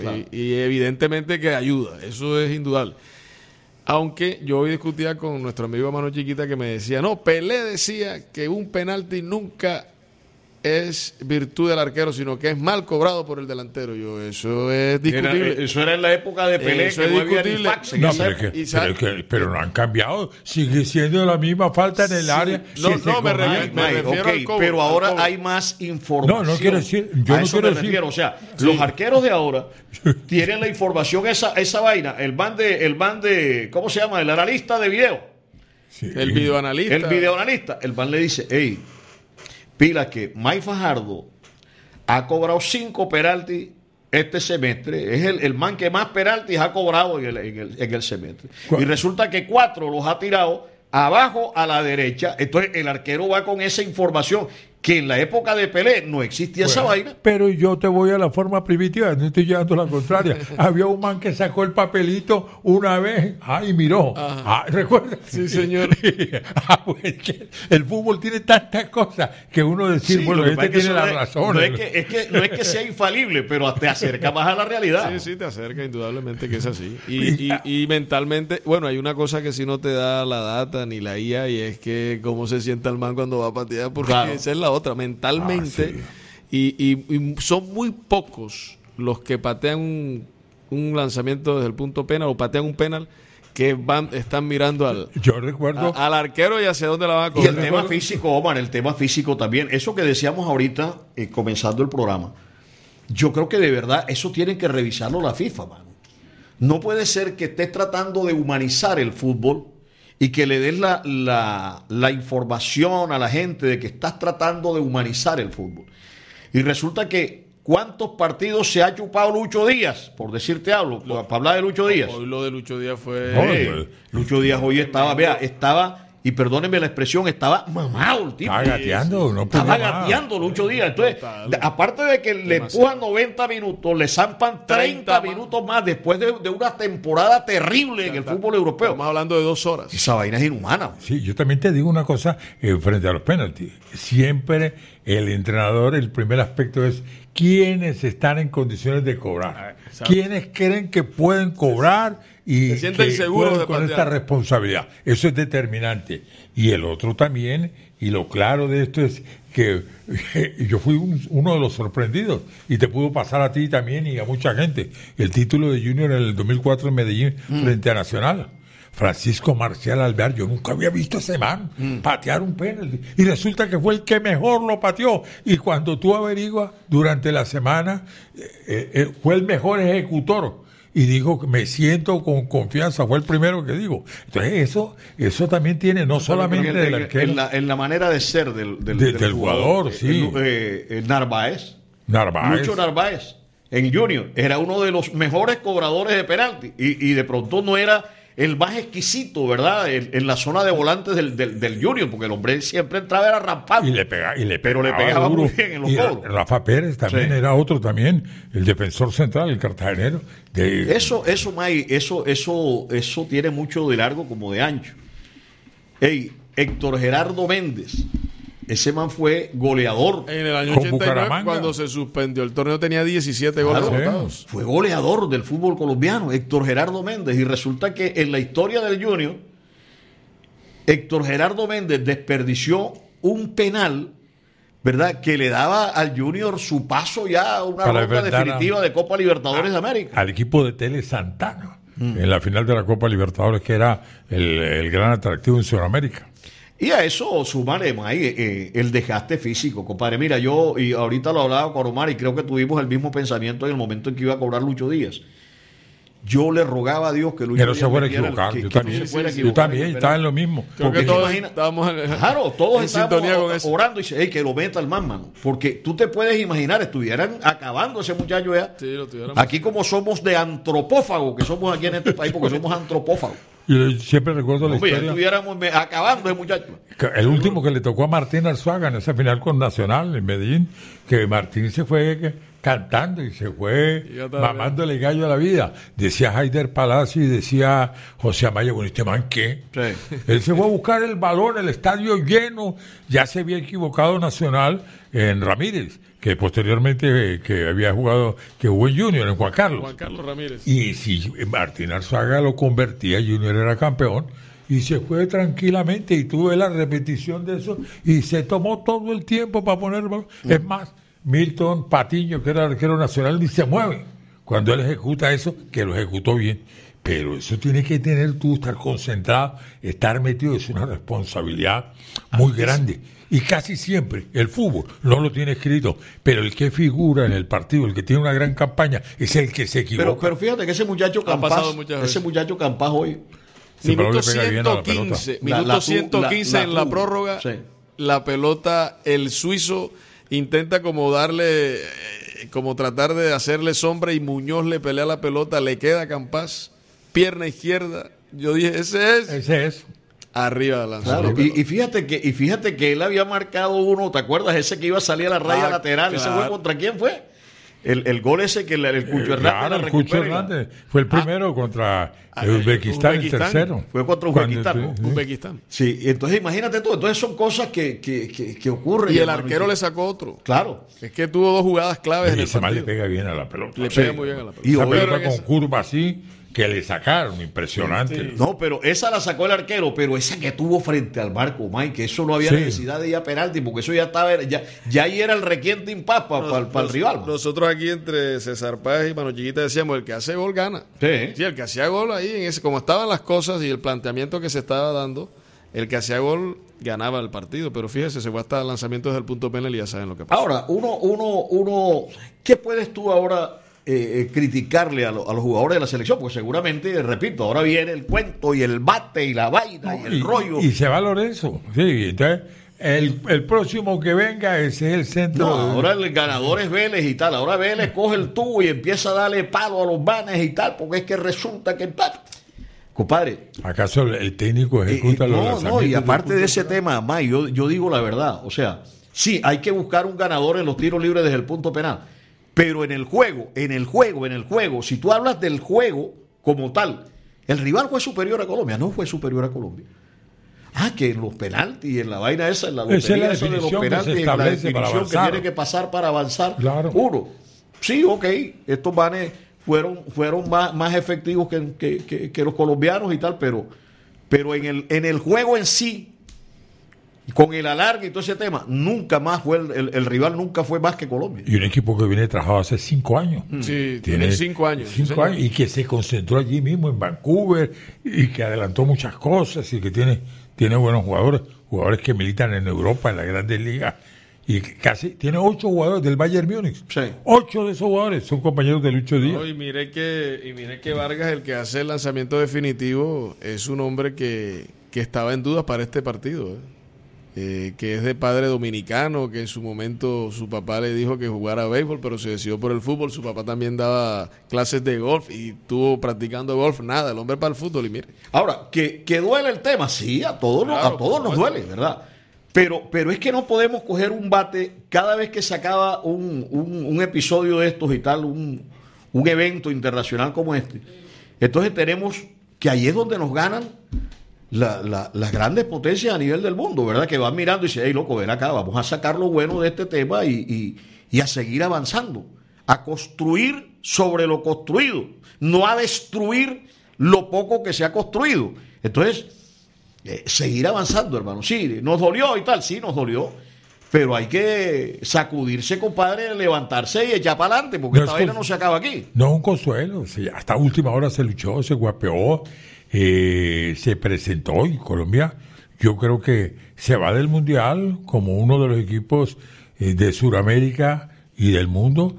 Claro. Y evidentemente que ayuda, eso es indudable. Aunque yo hoy discutía con nuestro amigo Mano Chiquita que me decía, no, Pelé decía que un penalti nunca es virtud del arquero, sino que es mal cobrado por el delantero. Yo, eso es discutible. Eso era en la época de Pelé, eso que es no había ni discutible. fax en No, esa pero, época. pero no han cambiado. Sigue siendo la misma falta en el área. Me refiero al cobro, pero ahora al cobro. hay más información. No quiero decir. Yo a no eso quiero me decir. refiero. O sea, los arqueros de ahora tienen la información, esa vaina. El man de, ¿cómo se llama? El analista de video. Sí. El videoanalista. El videoanalista. El man le dice, hey, pila que Mike Fajardo ha cobrado 5 penaltis este semestre. Es el man que más penaltis ha cobrado en el semestre. Y resulta que 4 los ha tirado abajo a la derecha. Entonces el arquero va con esa información que en la época de Pelé no existía esa vaina. Pero yo te voy a la forma primitiva, no estoy llevando la contraria. Había un man que sacó el papelito una vez, y miró. ¿Recuerdas? Sí, señor. Pues el fútbol tiene tantas cosas que uno decir, Sí, bueno, este tiene la razón. No es que sea infalible, pero te acerca más a la realidad. Sí, te acerca, indudablemente que es así. Y mentalmente, bueno, hay una cosa que si no te da la data ni la IA, y es que cómo se sienta el man cuando va a patear, porque esa es la otra, mentalmente. Sí. Y son muy pocos los que patean un lanzamiento desde el punto penal o patean un penal que están mirando al arquero y hacia dónde la van a coger. Y el tema físico, Omar, el tema físico también. Eso que decíamos ahorita, comenzando el programa, yo creo que de verdad eso tienen que revisarlo la FIFA, mano. No puede ser que estés tratando de humanizar el fútbol y que le des la información a la gente de que estás tratando de humanizar el fútbol. Y resulta que ¿cuántos partidos se ha chupado Lucho Díaz? Por decirte algo, para hablar de Lucho Díaz. Hoy lo de Lucho Díaz fue... Lucho Díaz hoy estaba, y perdónenme la expresión, estaba mamado el tipo. Estaba gateando, no Estaba gateando Lucho Díaz. Entonces, aparte de que le empujan 90 minutos, le zampan 30 minutos más después de una temporada terrible en el fútbol europeo. Estamos hablando de 2 horas. Esa vaina es inhumana. Sí, yo también te digo una cosa frente a los penaltis. Siempre el entrenador, el primer aspecto es quiénes están en condiciones de cobrar. Quiénes creen que pueden cobrar y se sienten que seguros de con esta responsabilidad. Eso es determinante. Y el otro también, y lo claro de esto es que yo fui uno de los sorprendidos, y te pudo pasar a ti también y a mucha gente, el título de Junior en el 2004 en Medellín frente a Nacional. Francisco Marcial Alvear, yo nunca había visto a ese man patear un penalti, y resulta que fue el que mejor lo pateó, y cuando tú averiguas durante la semana fue el mejor ejecutor, y digo, me siento con confianza, fue el primero que digo. Entonces eso también tiene no solamente del arquero, en la manera de ser del jugador, sí. Narváez, Lucho Narváez en Junior era uno de los mejores cobradores de penalti, y de pronto no era el más exquisito, ¿verdad? En la zona de volantes del Junior, porque el hombre siempre entraba, era rampado. Pero le pegaba duro. muy bien en los cobros. Rafa Pérez también era otro también, el defensor central, el cartagenero. Eso, May, eso tiene mucho de largo como de ancho. Héctor Gerardo Méndez, ese man fue goleador. En el año con 89, Bucaramanga, cuando se suspendió el torneo, tenía 17 goles anotados. Fue goleador del fútbol colombiano, Héctor Gerardo Méndez. Y resulta que en la historia del Junior, Héctor Gerardo Méndez desperdició un penal, ¿verdad?, que le daba al Junior su paso ya a una ronda definitiva de Copa Libertadores de América. Al equipo de Tele Santana, en la final de la Copa Libertadores, que era el gran atractivo en Sudamérica. Y a eso sumaremos ahí el desgaste físico, compadre. Mira, yo, y ahorita lo hablaba con Omar, y creo que tuvimos el mismo pensamiento en el momento en que iba a cobrar Lucho Díaz. Yo le rogaba a Dios que Lucho Díaz se fuera a equivocar. Yo también estaba en lo mismo. Creo que todos estábamos todos en sintonía con eso. orando y dice, que lo meta el man, mano. Porque tú te puedes imaginar, estuvieran acabando ese muchacho ya. Sí, lo tuviéramos. Aquí como somos de antropófago, que somos aquí en este país, porque somos antropófagos. Y siempre recuerdo la historia. Estuviéramos acabando ese muchacho. El último que le tocó a Martín Arzuaga en esa final con Nacional en Medellín, que Martín se fue cantando y se fue Y yo también. mamándole gallo a la vida. Decía Haider Palacio y decía José Amaya, bueno, ¿este man qué? Sí. Él se fue a buscar el balón, el estadio lleno. Ya se había equivocado Nacional en Ramírez, que posteriormente que había jugado, que jugó en Junior, en Juan Carlos. Juan Carlos Ramírez. Y si Martín Arzaga lo convertía, Junior era campeón, y se fue tranquilamente, y tuve la repetición de eso, y se tomó todo el tiempo para poner... Es más, Milton Patiño, que era arquero nacional, ni se mueve cuando él ejecuta eso, que lo ejecutó bien. Pero eso tiene que tener tú, estar concentrado, estar metido, es una responsabilidad muy grande. Y casi siempre el fútbol no lo tiene escrito, pero el que figura en el partido, el que tiene una gran campaña, es el que se equivoca. Pero fíjate que ese muchacho pasado muchas veces. Campas hoy, Sí, pero Minuto le pega bien a la 115, pelota. minuto La 115 en la tuvo. prórroga. Sí. La pelota, el suizo intenta como darle, como tratar de hacerle sombra y Muñoz le pelea la pelota, le queda a Campás, pierna izquierda. Yo dije, ese es. Arriba de la Claro, y fíjate que él había marcado uno, ¿te acuerdas? Ese que iba a salir a la raya lateral, claro. ¿ese fue contra quién fue? El gol ese que el Cucho Hernández Claro, la el Cucho recupera. Hernández fue el primero contra Uzbekistán, el Uzbekistán. tercero. Fue contra Uzbekistán, ¿no? Uzbekistán. Sí, entonces imagínate tú, entonces son cosas que ocurren. Y el hermano, arquero que- le sacó otro. Claro. Es que tuvo dos jugadas claves en Y el ese man le partido. pega bien a la pelota. Le Sí. pega muy bien a la pelota. Y Esa hoy- pelota Pero en con curva así, que le sacaron, impresionante. No, pero esa la sacó el arquero, pero esa que tuvo frente al barco, Mike, que eso no había Sí. necesidad de ir a penalti, porque eso ya estaba, ya ahí era el requiente impás para el rival. man. Nosotros aquí entre César Páez y Mano Chiquita decíamos, el que hace gol gana. Sí. Sí, el que hacía gol ahí, en ese, como estaban las cosas y el planteamiento que se estaba dando, el que hacía gol ganaba el partido. Pero fíjese, se fue hasta lanzamientos desde el punto penal y ya saben lo que pasó. Ahora, ¿qué puedes tú ahora criticarle a los jugadores de la selección? Porque seguramente, repito, ahora viene el cuento y el bate y la vaina y el rollo. Y se va Lorenzo. Sí, entonces, el próximo que venga, ese es el centro. No, de- ahora el ganador es Vélez y tal. Ahora Vélez coge el tubo y empieza a darle palo a los vanes y tal, porque es que resulta que... Compadre, ¿Acaso el técnico ejecuta los no, lanzamientos? y aparte de del ese punto tema, May, yo digo la verdad. O sea, sí, hay que buscar un ganador en los tiros libres desde el punto penal. Pero en el juego, si tú hablas del juego como tal, el rival fue superior a Colombia, no fue superior a Colombia. Que en los penaltis y en la vaina esa, en la Esa es lotería la esa de los definición que penaltis, se en la establece para definición que avanzar. tiene que pasar para avanzar. Claro. Uno, sí, ok, estos vanes fueron más efectivos que los colombianos y tal, pero en el juego en sí, con el alargue y todo ese tema, nunca más fue el rival nunca fue más que Colombia. Y un equipo que viene trabajado hace 5 años. Sí, tiene 5 años. sí, 5 señor. años. Y que se concentró allí mismo en Vancouver y que adelantó muchas cosas y que tiene buenos jugadores que militan en Europa, en las grandes ligas. Y que casi tiene 8 jugadores del Bayern Múnich. Sí. 8 de esos jugadores son compañeros de Lucho Díaz. No, y mire que Vargas, el que hace el lanzamiento definitivo, es un hombre que estaba en dudas para este partido. Que es de padre dominicano, que en su momento su papá le dijo que jugara béisbol, pero se decidió por el fútbol. Su papá también daba clases de golf y estuvo practicando golf. Nada, el hombre para el fútbol y mire. Ahora, que duele el tema, sí, a todos Claro, nos duele, ¿verdad? Pero es que no podemos coger un bate cada vez que se acaba un episodio de estos y tal, un evento internacional como este. Entonces tenemos que ahí es donde nos ganan las grandes potencias a nivel del mundo, ¿verdad? Que van mirando y dicen, hey, loco, ven acá, vamos a sacar lo bueno de este tema y a seguir avanzando, a construir sobre lo construido, no a destruir lo poco que se ha construido. Entonces, seguir avanzando, hermano. Sí, nos dolió y tal, sí, nos dolió, pero hay que sacudirse, compadre, levantarse y echar para adelante, porque No esta es vaina no se acaba aquí. No es un consuelo. Sí, hasta última hora se luchó, se guapeó, se presentó y Colombia, yo creo que se va del Mundial como uno de los equipos de Sudamérica y del mundo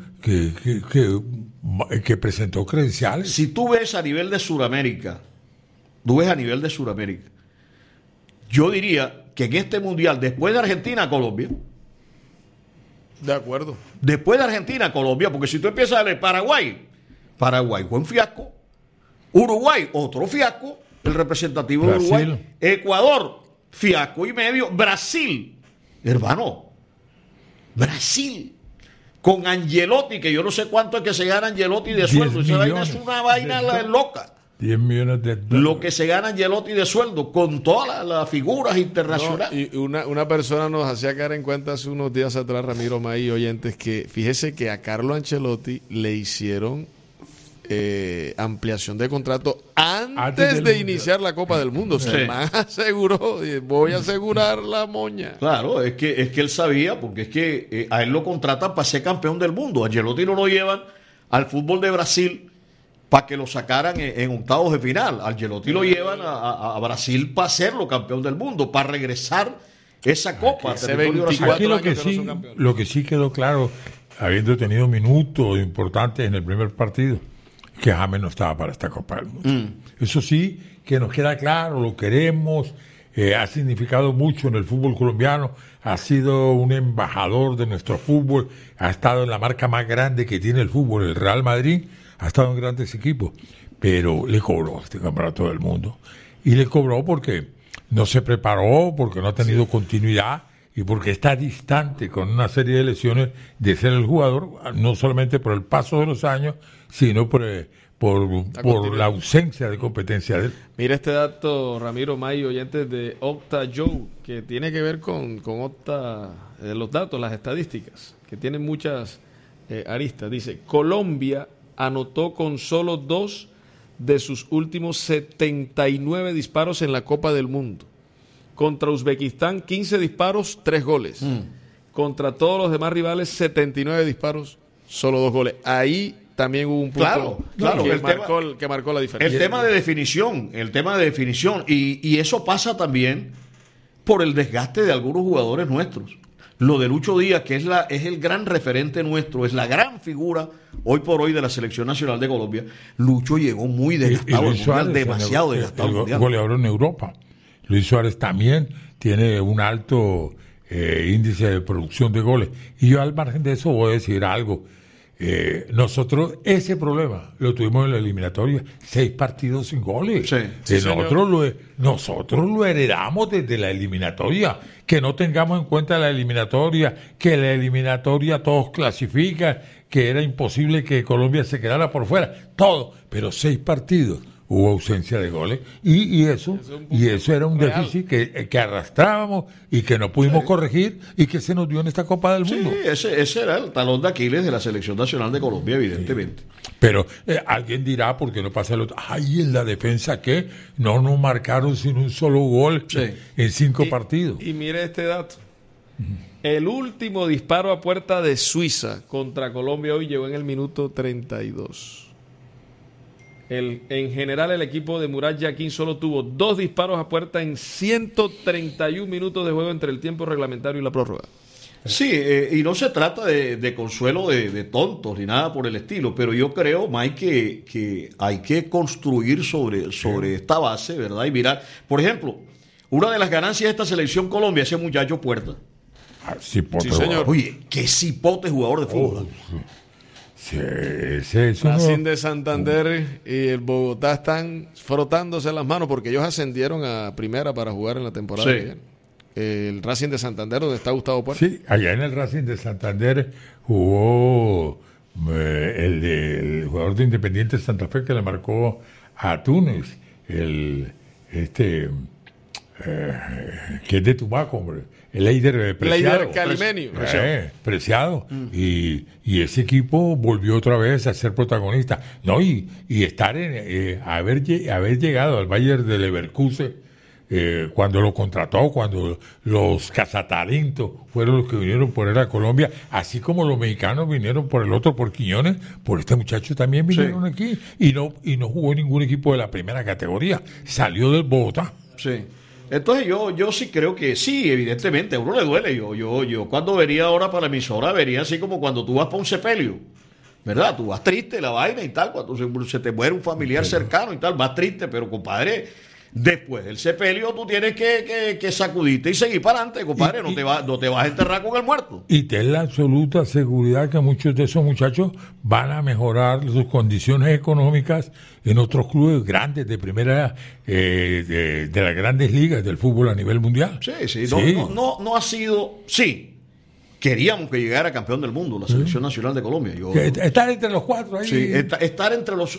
que presentó credenciales. Si tú ves a nivel de Sudamérica, yo diría que en este mundial, después de Argentina, Colombia, De acuerdo. después de Argentina, Colombia, porque si tú empiezas a ver Paraguay fue un fiasco, Uruguay, otro fiasco, el representativo de Brasil. Uruguay, Ecuador, fiasco y medio, Brasil, hermano, Brasil, con Angelotti, que yo no sé cuánto es que se gana Angelotti de sueldo. Esa vaina es una vaina loca. 10 millones de dólares. Lo que se gana Angelotti de sueldo con todas las figuras internacionales. No, y una persona nos hacía caer en cuenta hace unos días atrás, Ramiro May, oyentes, que fíjese que a Carlo Ancelotti le hicieron ampliación de contrato antes de iniciar la Copa del Mundo. O sea, el man aseguró, voy a asegurar la moña. Claro, es que él sabía, porque es que a él lo contratan para ser campeón del mundo. Ancelotti no lo llevan al fútbol de Brasil para que lo sacaran en octavos de final. Ancelotti lo llevan a Brasil para hacerlo campeón del mundo, para regresar esa copa. Aquí lo que sí quedó claro, habiendo tenido minutos importantes en el primer partido, que James no estaba para esta Copa del Mundo. Eso sí, que nos queda claro, lo queremos, ha significado mucho en el fútbol colombiano, ha sido un embajador de nuestro fútbol, ha estado en la marca más grande que tiene el fútbol, el Real Madrid, ha estado en grandes equipos, pero le cobró este campeonato del mundo. Y le cobró porque no se preparó, porque no ha tenido continuidad y porque está distante con una serie de lesiones de ser el jugador, no solamente por el paso de los años, sino por la ausencia de competencia de él. Mira este dato, Ramiro May, oyentes de Octa Joe, que tiene que ver con Octa, los datos, las estadísticas, que tienen muchas aristas. Dice, Colombia anotó con solo 2 de sus últimos 79 disparos en la Copa del Mundo. Contra Uzbekistán, 15 disparos, 3 goles. Contra todos los demás rivales, 79 disparos, solo 2 goles. Ahí también hubo un punto que marcó la diferencia. El tema de definición. Y eso pasa también por el desgaste de algunos jugadores nuestros. Lo de Lucho Díaz, que es el gran referente nuestro, es la gran figura hoy por hoy de la Selección Nacional de Colombia. Lucho llegó muy desgastado, Luis Suárez, demasiado desgastado. Goleador en Europa. Luis Suárez también tiene un alto índice de producción de goles. Y yo al margen de eso voy a decir algo. Nosotros ese problema lo tuvimos en la eliminatoria, 6 partidos sin goles. Nosotros lo heredamos desde la eliminatoria, que no tengamos en cuenta la eliminatoria, que la eliminatoria todos clasifican, que era imposible que Colombia se quedara por fuera, todo, pero 6 partidos. Hubo ausencia de goles y eso era un déficit que arrastrábamos y que no pudimos corregir y que se nos dio en esta Copa del Mundo. Sí, ese era el talón de Aquiles de la Selección Nacional de Colombia, evidentemente. Sí. Pero alguien dirá, ¿por qué no pasa el otro? Ay, en la defensa, ¿qué? No nos marcaron sin un solo gol en 5 partidos. Y mire este dato. El último disparo a puerta de Suiza contra Colombia hoy llegó en el minuto 32. En general, el equipo de Murat Yakin solo tuvo 2 disparos a puerta en 131 minutos de juego entre el tiempo reglamentario y la prórroga. Sí, y no se trata de consuelo de tontos ni nada por el estilo, pero yo creo, Mike, que hay que construir sobre esta base, ¿verdad? Y mirar, por ejemplo, una de las ganancias de esta selección Colombia, ese muchacho Puerta. Cipote, sí, señor. Oye, qué cipote jugador de fútbol. Sí, Racing de Santander y el Bogotá están frotándose las manos porque ellos ascendieron a primera para jugar en la temporada que viene. El Racing de Santander, donde está Gustavo Puerta. Sí, allá en el Racing de Santander jugó el jugador de Independiente Santa Fe que le marcó a Túnez, que es de Tumaco, hombre. El Eider Preciado. Leider Calimenio. Preciado. Y ese equipo volvió otra vez a ser protagonista. No, y estar haber llegado al Bayern de Leverkusen cuando lo contrató, cuando los cazatalentos fueron los que vinieron por él a Colombia, así como los mexicanos vinieron por el otro, por Quiñones, por este muchacho también vinieron aquí. Y no jugó en ningún equipo de la primera categoría. Salió del Bogotá. Sí. Entonces yo sí creo que sí, evidentemente, a uno le duele. Yo cuando venía ahora para la emisora, venía así como cuando tú vas para un sepelio, ¿verdad? Tú vas triste, la vaina y tal, cuando se te muere un familiar cercano y tal, vas triste, pero compadre, después del sepelio tú tienes que sacudirte y seguir para adelante, compadre, no te vas a enterrar con el muerto. Y ten la absoluta seguridad que muchos de esos muchachos van a mejorar sus condiciones económicas en otros clubes grandes de primera, de las grandes ligas del fútbol a nivel mundial. Sí. No ha sido, sí. queríamos que llegara campeón del mundo, la selección nacional de Colombia. Estar entre los 4 ahí. Sí, estar entre los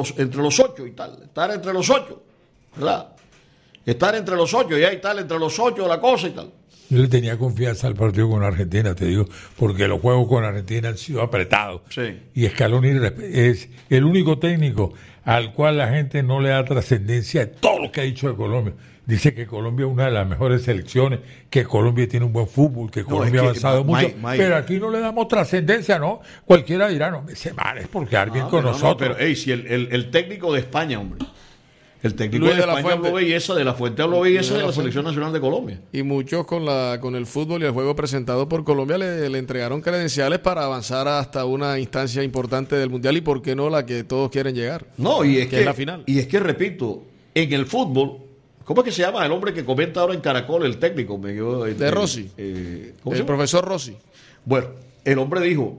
8 y tal, estar entre los 8, ¿verdad? Estar entre los 8 y ahí tal, entre los 8 la cosa y tal. Yo le tenía confianza al partido con Argentina, te digo, porque los juegos con Argentina han sido apretados. Sí. Y Scaloni es el único técnico al cual la gente no le da trascendencia de todo lo que ha dicho de Colombia. Dice que Colombia es una de las mejores selecciones, que Colombia tiene un buen fútbol, que Colombia ha avanzado mucho. Pero aquí no le damos trascendencia, ¿no? Cualquiera dirá, no, ese mal es por quedar bien con nosotros. Pero, si el técnico de España, hombre. El técnico de España habló belleza, de la Fuente habló belleza de la Selección Nacional de Colombia. Y muchos con el fútbol y el juego presentado por Colombia le entregaron credenciales para avanzar hasta una instancia importante del Mundial y por qué no la que todos quieren llegar. No, y es que es la final. Y es que, repito, en el fútbol, ¿cómo es que se llama el hombre que comenta ahora en Caracol, el técnico? De Rossi. El profesor Rossi. Bueno, el hombre dijo,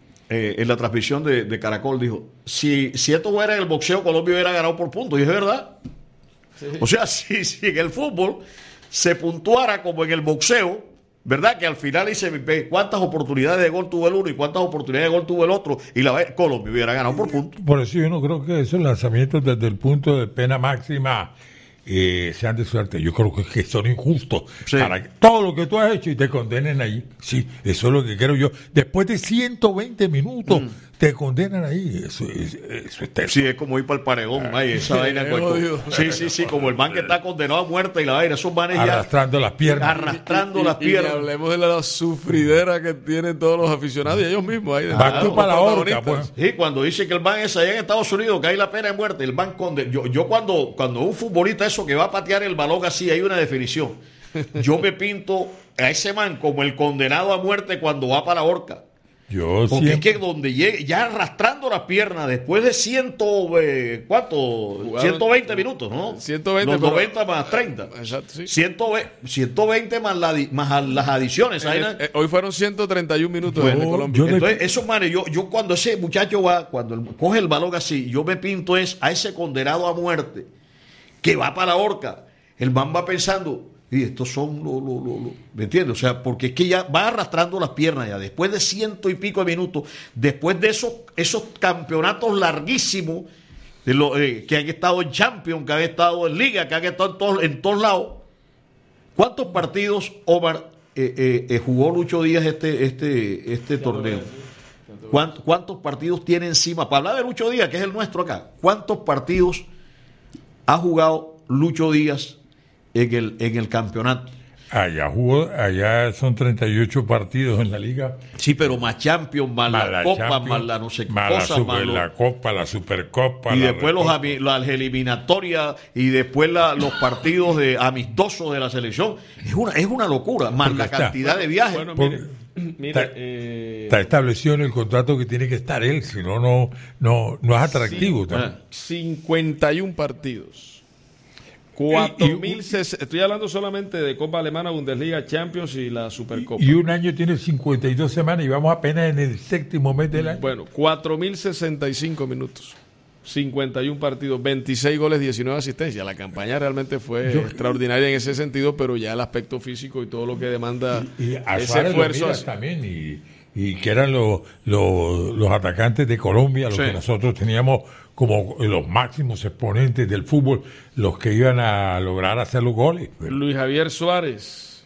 en la transmisión de Caracol, dijo, si esto fuera en el boxeo, Colombia hubiera ganado por puntos. Y es verdad. Sí. O sea, si en el fútbol se puntuara como en el boxeo, ¿verdad? Que al final dice cuántas oportunidades de gol tuvo el uno y cuántas oportunidades de gol tuvo el otro, y Colombia hubiera ganado por puntos. Por eso yo no creo que esos lanzamientos desde el punto de pena máxima sean de suerte. Yo creo que son injustos. Sí. Para que todo lo que tú has hecho y te condenen ahí. Sí, eso es lo que creo yo. Después de 120 minutos te condenan ahí. Eso es sí, es como ir para el paredón, esa vaina. Sí, como el man que está condenado a muerte y la vaina, esos manes arrastrando las piernas. Arrastrando las piernas. Y hablemos de la sufridera que tienen todos los aficionados y ellos mismos. Ahí, Van tú para la horca, pues. Sí, cuando dice que el man es allá en Estados Unidos, que hay la pena de muerte, el man yo cuando un futbolista que va a patear el balón así, hay una definición. Yo me pinto a ese man como el condenado a muerte cuando va para la horca. Porque es que donde llegue, ya arrastrando las piernas, después de 120 minutos, ¿no? 120, los 90 más 30. Exacto, sí. 120 más las adiciones. Hoy fueron 131 minutos de Colombia. Entonces, esos manes, yo cuando ese muchacho cuando coge el balón así, yo me pinto a ese condenado a muerte que va para la horca. El man va pensando, y estos son ¿me entiendes? O sea, porque es que ya va arrastrando las piernas ya, después de 100 y pico de minutos, después de esos campeonatos larguísimos que han estado en Champions, que han estado en Liga, que han estado en todos lados. ¿Cuántos partidos, Omar, jugó Lucho Díaz este torneo? ¿Cuántos partidos tiene encima? Para hablar de Lucho Díaz, que es el nuestro acá, ¿cuántos partidos ha jugado Lucho Díaz en el campeonato? Allá son 38 partidos en la liga. Sí, pero más Champions, más la Copa, más la no sé qué cosa, más la Copa, la Supercopa. Y después las eliminatorias y después los partidos amistosos de la selección. Es una locura, más la cantidad de viajes. Bueno, mire, está establecido en el contrato que tiene que estar él, si no es atractivo. 51 partidos. 4.000, estoy hablando solamente de Copa Alemana, Bundesliga, Champions y la Supercopa. Y un año tiene 52 semanas y vamos apenas en el séptimo mes del año. Bueno, 4.065 minutos, 51 partidos, 26 goles, 19 asistencias. La campaña realmente fue extraordinaria en ese sentido, pero ya el aspecto físico y todo lo que demanda ese esfuerzo. También, y que eran los atacantes de Colombia, los que nosotros teníamos como los máximos exponentes del fútbol, los que iban a lograr hacer los goles. Luis Javier Suárez,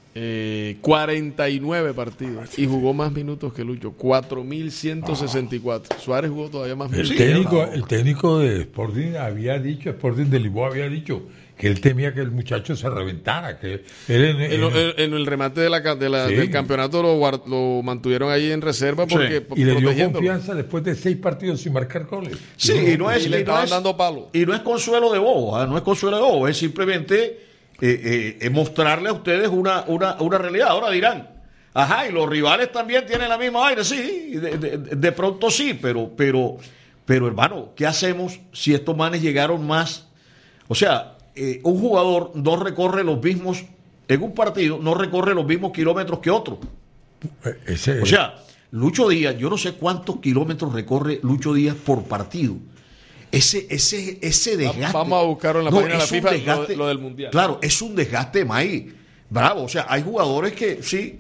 49 partidos y jugó más minutos que Lucho, 4.164. Suárez jugó todavía más minutos. El técnico de Sporting de Lisboa había dicho que él temía que el muchacho se reventara, que en el remate del campeonato lo mantuvieron ahí en reserva porque y le dio confianza después de 6 partidos sin marcar goles. Sí, y le estaban dando palo. Y no es consuelo de bobo, es simplemente mostrarle a ustedes una realidad. Ahora dirán, ajá, y los rivales también tienen la misma vaina, sí, de pronto sí, pero hermano, ¿qué hacemos si estos manes llegaron más? O sea, un jugador no recorre los mismos, en un partido, no recorre los mismos kilómetros que otro. O sea, Lucho Díaz, yo no sé cuántos kilómetros recorre Lucho Díaz por partido. Ese desgaste. Vamos a buscarlo en la página de la FIFA, lo del Mundial. Claro, es un desgaste, maíz. Bravo, o sea, hay jugadores que sí,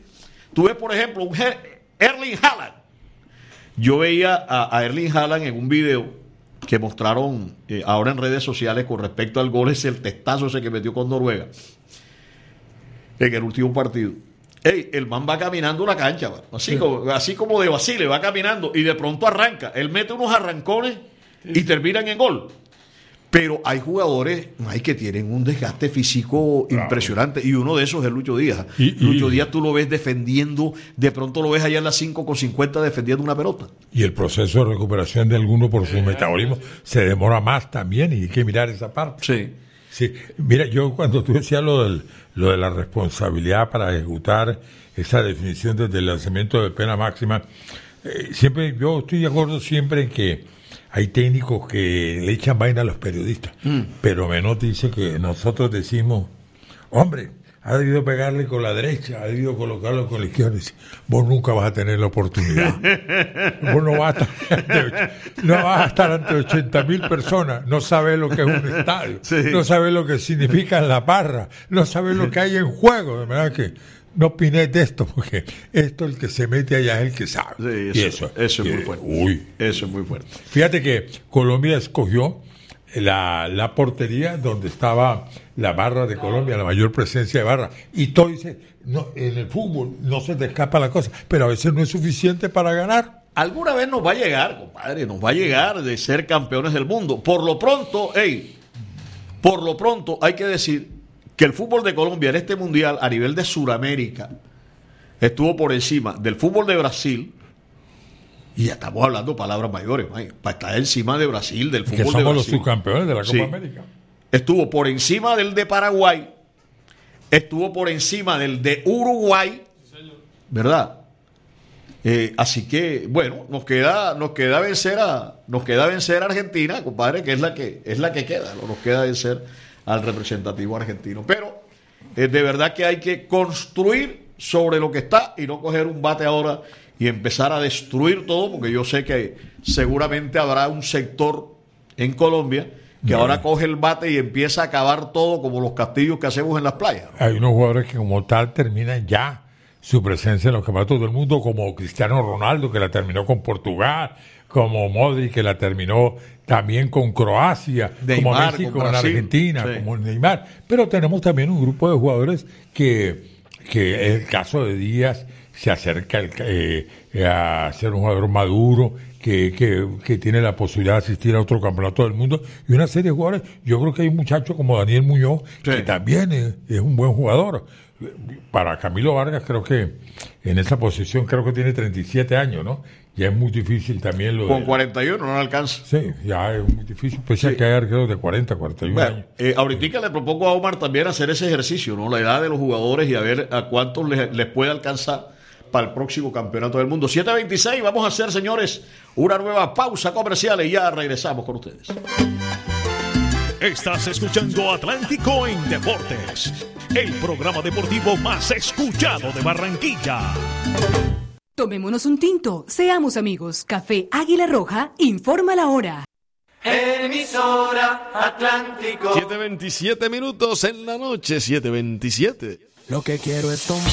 Tú ves, por ejemplo, un Erling Haaland. Yo veía a Erling Haaland en un video que mostraron ahora en redes sociales con respecto al gol, ese el testazo ese que metió con Noruega en el último partido. El man va caminando una cancha, así como de Basile, va caminando y de pronto arranca. Él mete unos arrancones y terminan en gol. Pero hay jugadores que tienen un desgaste físico impresionante, y uno de esos es Lucho Díaz. Lucho Díaz tú lo ves defendiendo, de pronto lo ves allá en las 5:50 defendiendo una pelota. Y el proceso de recuperación de alguno por su metabolismo se demora más también, y hay que mirar esa parte. Sí. Mira, yo cuando tú decías lo de la responsabilidad para ejecutar esa definición desde el lanzamiento de pena máxima, siempre yo estoy de acuerdo siempre en que hay técnicos que le echan vaina a los periodistas, pero Menot dice que nosotros decimos, hombre, ha debido pegarle con la derecha, ha debido colocarlo con la izquierda. Dice, vos nunca vas a tener la oportunidad. Vos no vas a estar ante 80.000 personas. No sabes lo que es un estadio. Sí. No sabes lo que significa la barra. No sabes lo que hay en juego. De verdad que no opines de esto, porque esto el que se mete allá es el que sabe. Sí, eso es muy fuerte. Eso es muy fuerte. Fíjate que Colombia escogió la portería donde estaba la barra de Colombia, la mayor presencia de barra. Y todo dice, no, en el fútbol no se te escapa la cosa, pero a veces no es suficiente para ganar. Alguna vez nos va a llegar, compadre, nos va a llegar de ser campeones del mundo. Por lo pronto hay que decir que el fútbol de Colombia en este mundial a nivel de Sudamérica estuvo por encima del fútbol de Brasil, y ya estamos hablando palabras mayores, para estar encima de Brasil, del fútbol de Brasil. Que somos los subcampeones de la Copa América. Estuvo por encima del de Paraguay, estuvo por encima del de Uruguay, ¿verdad? Así que, bueno, nos queda vencer a Argentina, compadre, que es la que queda, nos queda vencer al representativo argentino. Pero de verdad que hay que construir sobre lo que está y no coger un bate ahora y empezar a destruir todo, porque yo sé que seguramente habrá un sector en Colombia que ahora coge el bate y empieza a acabar todo, como los castillos que hacemos en las playas. Hay unos jugadores que como tal terminan ya su presencia en los campeonatos del mundo, como Cristiano Ronaldo, que la terminó con Portugal, como Modric, que la terminó también con Croacia, como México con Argentina, como Neymar. Pero tenemos también un grupo de jugadores que el caso de Díaz se acerca a ser un jugador maduro, que tiene la posibilidad de asistir a otro campeonato del mundo, y una serie de jugadores. Yo creo que hay un muchacho como Daniel Muñoz, que también es un buen jugador. Para Camilo Vargas, creo que en esa posición, creo que tiene 37 años, ¿no? Ya es muy difícil también lo con 41 no alcanza. Sí, ya es muy difícil. Pues hay que haber, creo, de 40, 41 años. Ahorita le propongo a Omar también hacer ese ejercicio, ¿no? La edad de los jugadores, y a ver a cuántos les puede alcanzar para el próximo campeonato del mundo. 7:26, vamos a hacer, señores, una nueva pausa comercial y ya regresamos con ustedes. Estás escuchando Atlántico en Deportes, el programa deportivo más escuchado de Barranquilla. Tomémonos un tinto, seamos amigos. Café Águila Roja informa la hora. Emisora Atlántico. 7:27 minutos en la noche, 7:27. Lo que quiero es tomar.